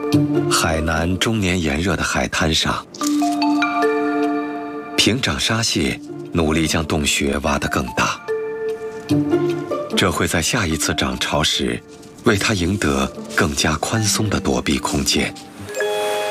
海南终年炎热的海滩上，平长沙蟹努力将洞穴挖得更大，这会在下一次涨潮时，为它赢得更加宽松的躲避空间。